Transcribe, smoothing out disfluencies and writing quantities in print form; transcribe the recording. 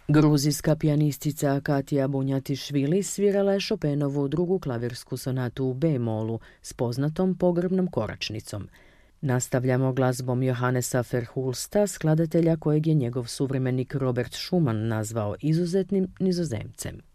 Gruzijska pijanistica Katija Bunjatišvili svirala je Chopinovu drugu klavirsku sonatu u B-molu s poznatom pogrebnom koračnicom. Nastavljamo glazbom Johannesa Verhulsta, skladatelja kojeg je njegov suvremenik Robert Schumann nazvao izuzetnim Nizozemcem.